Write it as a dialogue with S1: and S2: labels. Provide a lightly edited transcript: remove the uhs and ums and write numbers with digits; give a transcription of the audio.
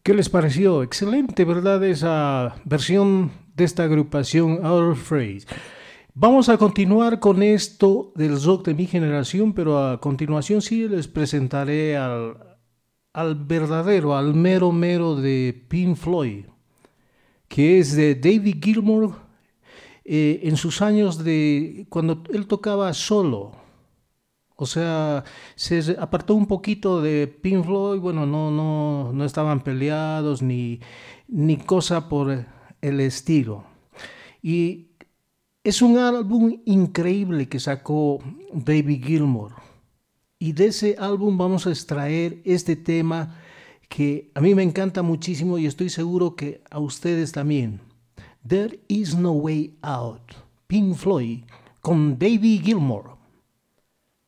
S1: ¿Qué les pareció? Excelente, ¿verdad? Esa versión de esta agrupación Outer Phrase. Vamos a continuar con esto del rock de mi generación, pero a continuación sí les presentaré al verdadero, al mero mero de Pink Floyd, que es de David Gilmour en sus años de cuando él tocaba solo. O sea, se apartó un poquito de Pink Floyd, bueno, no estaban peleados ni cosa por el estilo. Y es un álbum increíble que sacó David Gilmour. Y de ese álbum vamos a extraer este tema que a mí me encanta muchísimo y estoy seguro que a ustedes también. There is no way out. Pink Floyd con David Gilmour.